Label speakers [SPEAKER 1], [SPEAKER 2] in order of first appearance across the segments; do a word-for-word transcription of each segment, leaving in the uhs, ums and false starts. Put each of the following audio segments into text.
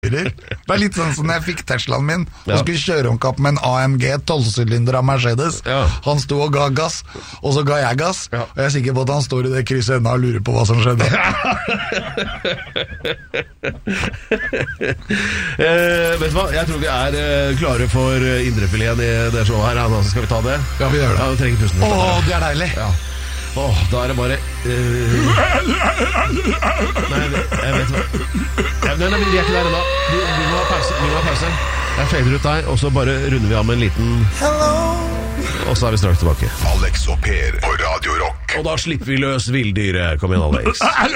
[SPEAKER 1] Det er litt sånn som når jeg fikk Teslaen min og skulle kjøre om kapp med en A M G tolv-sylinder av Mercedes. Ja. Han sto og ga gass, og så ga jeg gass, ja. Og jeg er sikker på at han står i det krysset enda og lurer på hva som skjedde.
[SPEAKER 2] eh, vet du hva? Jeg tror vi er eh, klare for indrefileten i det showet her. Altså, skal vi ta det?
[SPEAKER 1] Ja, vi gjør det.
[SPEAKER 2] Ja, vi trenger pusten.
[SPEAKER 1] Åh, det er deilig. Ja.
[SPEAKER 2] Åh, da er det bare uh... Nei, jeg vet hva Nei, nei, nei, vi er ikke der enda Vi, vi må ha pause, vi må ha pause Jeg fader ut der, og så bare runder vi av med en liten Hello. Og så er vi straks tilbake
[SPEAKER 3] Alex og Per på Radio Rock.
[SPEAKER 2] Og da slipper vi løs villdyret. Kom igjen, Alex.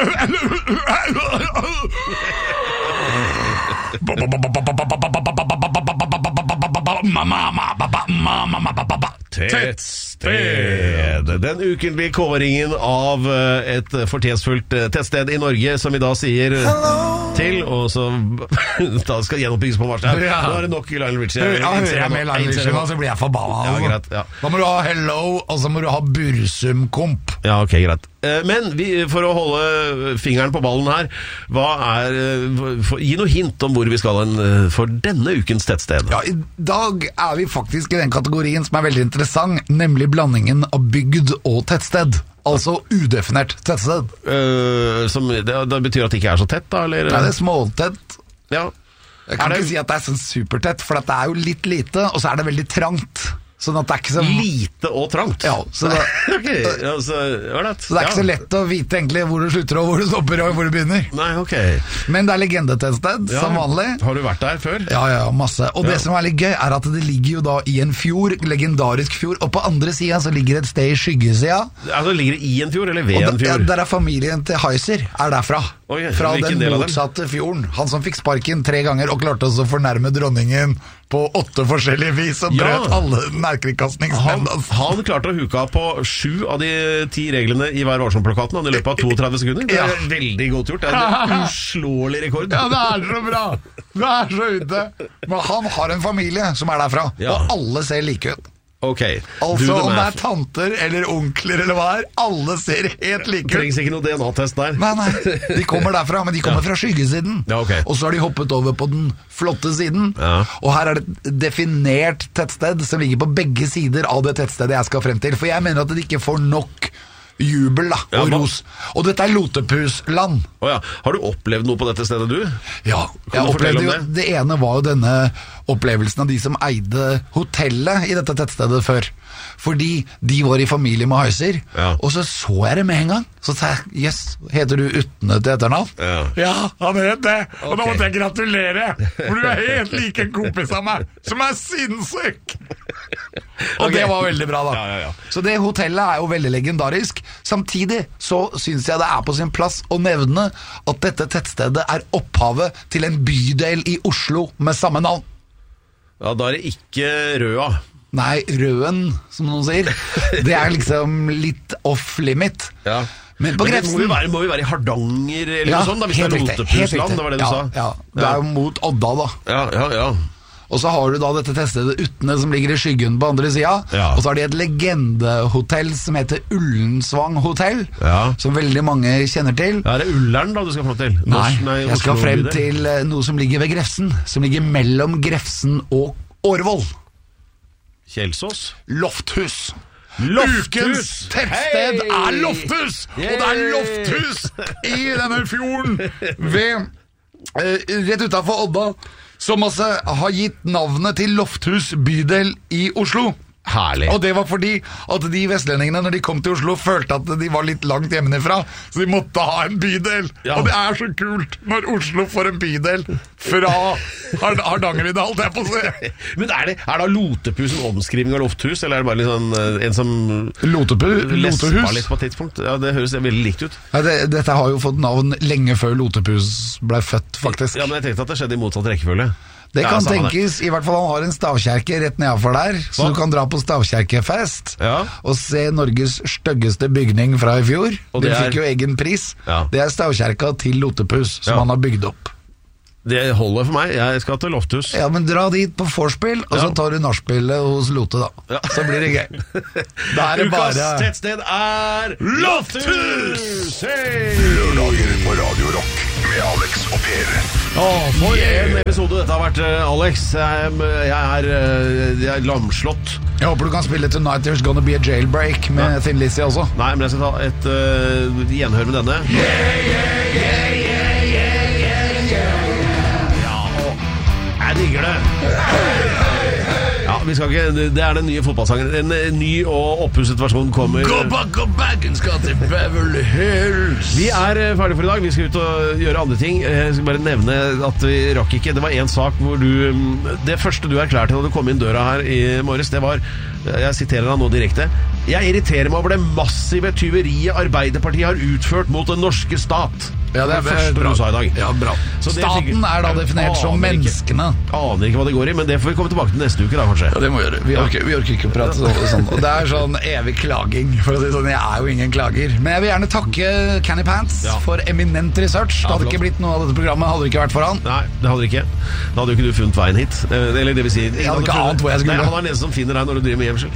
[SPEAKER 2] Tettsted. Den ukentlige kåringen av et fortjenstfullt tettsted i Norge, som vi da sier til, og så da skal gjenoppbygges på Marstad. Ja. Nå er det nok Lionel Richie.
[SPEAKER 1] Ja, hører jeg med Lionel Richie nå, så blir jeg forbanna.
[SPEAKER 2] Ja, greit, ja.
[SPEAKER 1] Da må du ha Hello, og så må du ha Bursum-komp.
[SPEAKER 2] Ja, ok, greit. Men vi, for å holde fingeren på ballen her, hva er, for, gi noe hint om hvor vi skal en, for denne ukens tettsted.
[SPEAKER 1] Ja, i dag er vi faktisk i den kategorien som er veldig interessant, nemlig blandingen av bygd og tettsted. Altså udefinert tettsted.
[SPEAKER 2] Uh, som, det, det betyr at det ikke er så tett, da? Eller?
[SPEAKER 1] Nei, det er småtett.
[SPEAKER 2] Ja.
[SPEAKER 1] Jeg kan ikke si at det er sånn supertett, for det er jo litt lite, og så er det veldig trangt. Sånn at det er ikke så
[SPEAKER 2] lite og trangt.
[SPEAKER 1] Ja, så det,
[SPEAKER 2] okay, ja, så,
[SPEAKER 1] så det er ikke ja. så lett å vite egentlig hvor du slutter og hvor du stopper og hvor du begynner.
[SPEAKER 2] Nei, ok.
[SPEAKER 1] Men det er legendetettsted, ja, som vanlig.
[SPEAKER 2] Har du vært der før?
[SPEAKER 1] Ja, ja, masse. Og ja. det som er litt gøy er at det ligger jo da i en fjord, legendarisk fjord, og på andre siden så ligger et sted i skyggesida.
[SPEAKER 2] Altså ligger det i en fjord eller ved
[SPEAKER 1] og
[SPEAKER 2] en fjord?
[SPEAKER 1] Ja, der er familien til Heiser, er derfra.
[SPEAKER 2] Oh, ja.
[SPEAKER 1] Fra den motsatte fjorden. Han som fikk sparken tre ganger og klarte også å fornærme dronningen på åtte forskjellige vis og brøt ja. alle nærkringkastningsmenn.
[SPEAKER 2] Han, han klarte å huke på sju av de ti reglene i Vær varsom-plakaten han i løpet av trettito sekunder. Det er ja. veldig godt gjort. Det er en uslåelig rekord.
[SPEAKER 1] Ja, det er så bra. Det er så ute. Men han har en familie som er derfra, ja. og alle ser like ut.
[SPEAKER 2] Okay.
[SPEAKER 1] Altså om det er tanter eller onkler eller hva er, alle ser helt like ut.
[SPEAKER 2] Trengs ikke noe D N A-test der.
[SPEAKER 1] Nei, nei, de kommer derfra, men de kommer ja. fra skyggesiden.
[SPEAKER 2] Ja, okay. Og
[SPEAKER 1] så har de hoppet over på den flotte siden. Ja. Og her er det et definert tettsted som ligger på begge sider av det tettstedet jeg skal frem til. For jeg mener at det ikke får nok jubel da, og ja, ros. Og dette er Lotepusland.
[SPEAKER 2] Oh, ja. Har du opplevd noe på dette stedet, du?
[SPEAKER 1] Ja, jeg opplevde jo, det? det ene var jo denne opplevelsen av de som eide hotellet i dette tettstedet før. Fordi de var i familie med Heiser, ja. og så så jeg det med en gang. Så sa jeg, yes, heter du Utne til etternavn? Ja. ja, han het det. Okay. Og da måtte jeg gratulere, for du er helt like en kompis av meg, som er sinnssyk. Og okay. det var veldig bra da. Ja, ja, ja. Så det hotellet er jo veldig legendarisk. Samtidig så synes jeg det er på sin plass å nevne at dette tettstedet er opphavet til en bydel i Oslo med samme navn.
[SPEAKER 2] Ja, da er det ikke Røa.
[SPEAKER 1] Nei, Røen, som noen sier. Det er liksom litt off-limit. Ja. Men på grensen...
[SPEAKER 2] Men må vi være, må vi være i Hardanger eller ja, noe sånt da, hvis det er Lotepusland, det var det du
[SPEAKER 1] ja,
[SPEAKER 2] sa?
[SPEAKER 1] Ja, det er jo mot Odda da.
[SPEAKER 2] Ja, ja, ja.
[SPEAKER 1] Og så har du da dette tettstedet Utne som ligger i skyggen på andre sida. Ja. Og så har de et legendehotell som heter Ullensvang hotell, ja. som veldig mange kjenner til.
[SPEAKER 2] Ja, er det Ullern da du skal frem til?
[SPEAKER 1] Nei, nei jeg skal frem til noe som ligger ved Grefsen. Som ligger mellom Grefsen og Årvoll.
[SPEAKER 2] Kjelsås?
[SPEAKER 1] Lofthus.
[SPEAKER 2] Lofthus.
[SPEAKER 1] Ukens tettsted hey. er Lofthus! Yay. Og det er Lofthus i denne fjorden ved, eh, rett utenfor Odda, som også har gitt navnet til Lofthus bydel i Oslo.
[SPEAKER 2] Herlig.
[SPEAKER 1] Og det var fordi at de vestlendingene når de kom til Oslo følte at de var litt langt hjemmefra, så de måtte ha en bydel. Ja. Og det er så kult når Oslo får en bydel fra Hardangervidda, holdt jeg på å si.
[SPEAKER 2] Men er det er da Lotepus en omskriving av Lofthus, eller er det bare litt sånn en som
[SPEAKER 1] Lotepus,
[SPEAKER 2] lespa litt på tidspunkt? Ja, det høres veldig likt ut.
[SPEAKER 1] Ja, det, dette har jo fått navn lenge før Lotepus ble født, faktisk.
[SPEAKER 2] Ja, men jeg tenkte at det skjedde i motsatt rekkefølge.
[SPEAKER 1] Det kan ja, tenkes, i hvert fall han har en stavkjerke rett nedenfor der, så Hva? du kan dra på stavkjerkefest ja. og se Norges styggeste bygning fra i fjor. Og det Den er... fikk jo egen pris. Ja. Det er stavkjerka til Lotepus, som ja. han har bygd opp.
[SPEAKER 2] Det holder for meg, jeg skal til Lofthus.
[SPEAKER 1] Ja, men dra dit på vorspiel, og ja. så tar du nachspielet hos Lote da. Ja. Så blir det gøy. Da er det bare...
[SPEAKER 2] Ukas tettsted er Lofthus!
[SPEAKER 3] Hey! Lørdager på Radio Rock med Alex og Per.
[SPEAKER 2] Åh, for en episode dette har vært, Alex. Jeg, jeg, er, jeg er lamslått.
[SPEAKER 1] Jeg håper du kan spille Tonight There's Gonna Be a Jailbreak med Thin Lizzy også.
[SPEAKER 2] Nei, men jeg skal ta et uh, gjenhør med denne. Yeah, yeah, yeah, yeah, yeah, yeah, yeah. Ja, jeg digger det. Ja, vi skal ikke, det er den nye fotballsangen. En ny og oppusset versjon kommer.
[SPEAKER 1] Go back, go back, and skal til Beverly Hills.
[SPEAKER 2] Vi er ferdige for i dag. Vi skal ut og gjøre andre ting. Jeg skal bare nevne at vi rakk ikke. Det var en sak hvor du det første du erklærte da du kom inn døra her i morges, det var, jeg siterer deg nå direkte: jeg irriterer meg over det massive tyveriet Arbeiderpartiet har utført mot den norske stat.
[SPEAKER 1] Ja, det er
[SPEAKER 2] det første
[SPEAKER 1] bra.
[SPEAKER 2] Du sa i dag.
[SPEAKER 1] Ja, bra.
[SPEAKER 2] Så
[SPEAKER 1] Staten er, er da definert som menneskene.
[SPEAKER 2] Ikke. Aner ikke hva det går i, men det får vi komme tilbake til neste uke da, kanskje.
[SPEAKER 1] Ja, det må vi gjøre. Vi orker, vi orker ikke å prate sånn, sånn. Og det er sånn evig klaging, for å si sånn. Jeg er jo ingen klager. Men jeg vil gjerne takke Canny Pants ja. for eminent research. Det hadde ja, ikke blitt noe av dette programmet, hadde det ikke vært for han.
[SPEAKER 2] Nei, det hadde det ikke. Da hadde jo ikke du funnet veien hit. Eller det vil si,
[SPEAKER 1] jeg hadde ikke ant hvor jeg skulle.
[SPEAKER 2] Nei, han er den eneste som finner deg når du driver med gjemsel.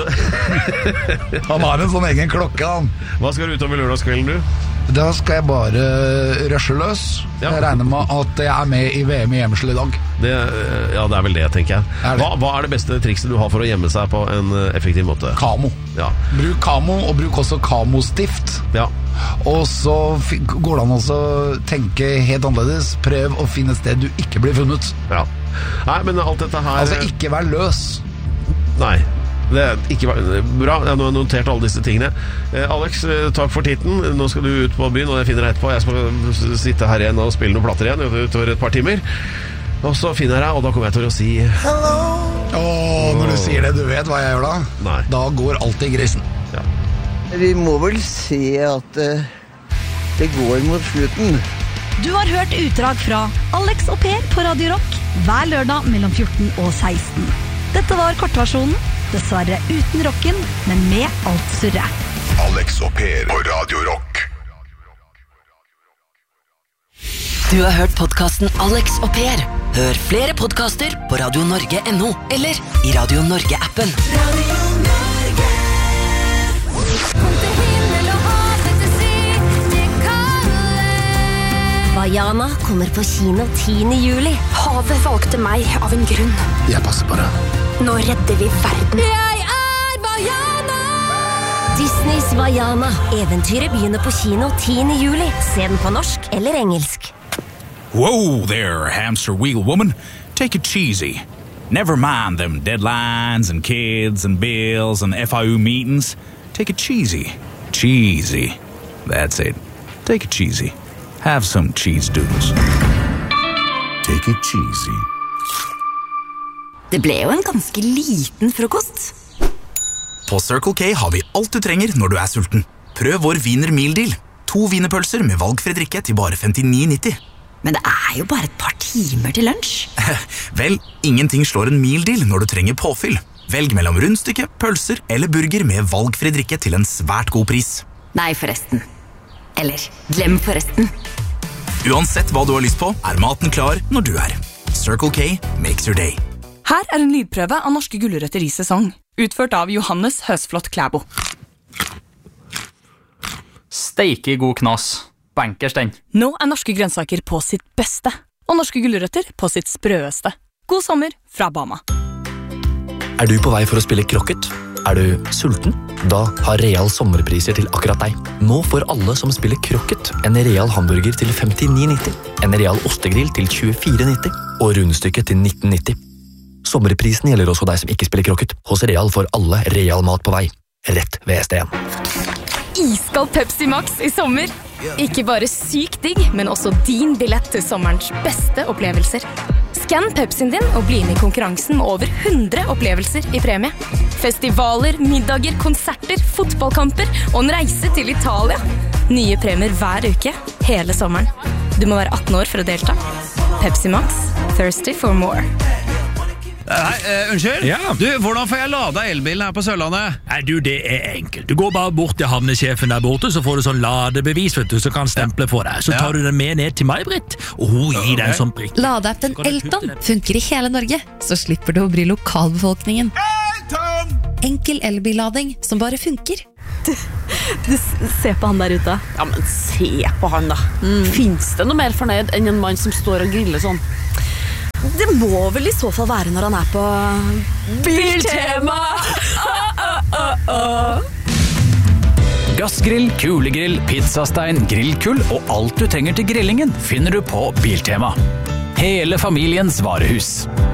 [SPEAKER 1] Ja. Han har en sånn egen klokke, han.
[SPEAKER 2] Hva skal du utover lørdagskvelden, du?
[SPEAKER 1] Da skal jeg bare rushe løs. Ja. Jeg regner med at jeg er med i V M i gjemsel i dag.
[SPEAKER 2] Det, ja, det er vel det, tenker jeg. Er hva, hva er det beste trikset du har for å gjemme seg på en effektiv måte?
[SPEAKER 1] Kamo.
[SPEAKER 2] Ja.
[SPEAKER 1] Bruk kamo, og bruk også kamostift.
[SPEAKER 2] Ja.
[SPEAKER 1] Og så går det an å tenke helt annerledes. Prøv å finne et sted du ikke blir funnet.
[SPEAKER 2] Ja. Nei, men alt dette her
[SPEAKER 1] Altså, ikke vær løs.
[SPEAKER 2] Nei. Det er ikke bra. Jeg har notert alle disse tingene. eh, Alex, takk for titten. Nå skal du ut på byen, og jeg finner deg etterpå. Jeg skal sitte her igjen og spille noen platter igjen utover et par timer. Og så finner jeg deg, og da kommer jeg til å si hello.
[SPEAKER 1] Åh, når du sier det, du vet hva jeg gjør da?
[SPEAKER 2] Nei.
[SPEAKER 1] Da går alt i grisen.
[SPEAKER 2] Ja.
[SPEAKER 4] Vi må vel se at uh, det går mot slutten.
[SPEAKER 5] Du har hørt utdrag fra Alex og Per på Radio Rock hver lørdag mellom fjorten og seksten. Dette var kortversjonen. Dessverre uten rocken, men med alt surre.
[SPEAKER 3] Alex og Per på Radio Rock.
[SPEAKER 6] Du har hørt podcasten Alex og Per. Hør flere podcaster på radio norge punktum no eller i Radio Norge-appen. Radio Norge. Kom til himmel og hav, dette sier det kaller. Vaiana kommer på kino tiende juli.
[SPEAKER 7] Havet valgte meg av en grunn.
[SPEAKER 1] Jeg passer på det.
[SPEAKER 7] Nå redder vi verden.
[SPEAKER 6] Jeg er Vaiana! Disneys Vaiana. Eventyret begynner på kino tiende juli. Se den på norsk eller engelsk.
[SPEAKER 8] Whoa there, hamster wheel woman. Take it cheesy. Never mind them deadlines and kids and bills and F I U meetings. Take it cheesy. Cheesy. That's it. Take it cheesy. Have some cheese doodles.
[SPEAKER 3] Take it cheesy.
[SPEAKER 6] Det ble jo en ganske liten frokost.
[SPEAKER 8] På Circle K har vi alt du trenger når du er sulten. Prøv vår Wiener Meal Deal. To wienerpølser med valgfri drikke til bare femtini nitti.
[SPEAKER 6] Men det er jo bare et par timer til lunsj.
[SPEAKER 8] Vel, ingenting slår en meal deal når du trenger påfyll. Velg mellom rundstykke, pølser eller burger med valgfri drikke til en svært god pris.
[SPEAKER 6] Nei, forresten. Eller, glem forresten.
[SPEAKER 8] Uansett hva du har lyst på, er maten klar når du er. Circle K makes your day.
[SPEAKER 9] Her er en lydprøve av norske gulrøtter i sesong, utført av Johannes Høsflot Klæbo.
[SPEAKER 10] Steike god knas. Bankers den.
[SPEAKER 9] Nå er norske grønnsaker på sitt beste, og norske gulrøtter på sitt sprøeste. God sommer fra Bama.
[SPEAKER 11] Er du på vei for å spille krokket? Er du sulten? Da har Real sommerpriser til akkurat deg. Nå får alle som spiller krokket en Real hamburger til femtini nitti, en Real ostegrill til tjuefire nitti og rundstykke til nitten nitti. Sommerprisen gjelder også deg som ikke spiller krokket. Hos Real får alle Real mat på vei. Rett ved S D en.
[SPEAKER 7] Iskald Pepsi Max i sommer. Ikke bare sykt digg, men også din billett til sommerens beste opplevelser. Skann Pepsien din og bli med i konkurransen med over hundre opplevelser i premie. Festivaler, middager, konserter, fotballkamper og en reise til Italia. Nye premier hver uke, hele sommeren. Du må være atten år for å delta. Pepsi Max, thirsty for more.
[SPEAKER 12] Hei, uh, unnskyld?
[SPEAKER 13] Ja.
[SPEAKER 12] Du, hvordan får jeg lada elbilen her på Sørlandet?
[SPEAKER 13] Nei, du, det er enkelt. Du går bare bort til havnesjefen der borte, så får du sånn ladebevis, vet du, så kan stemple på deg. Så tar ja. du den med ned til May-Britt, og hun gir okay. deg en sånn prikk.
[SPEAKER 14] Ladeappen Elton funker i hele Norge, så slipper du å bry lokalbefolkningen. Elton! Enkel elbillading som bare funker.
[SPEAKER 7] Du,
[SPEAKER 9] Du, se på han der ute.
[SPEAKER 15] Ja, men se på han da. Mm. Finnes det noe mer fornøyd enn en mann som står og griller sånn?
[SPEAKER 9] Det må vel i så fall være når han er på Biltema.
[SPEAKER 8] Gassgrill, kulegrill, pizzastein, grillkull og alt du trenger til grillingen finner du på Biltema. Hele familiens varehus.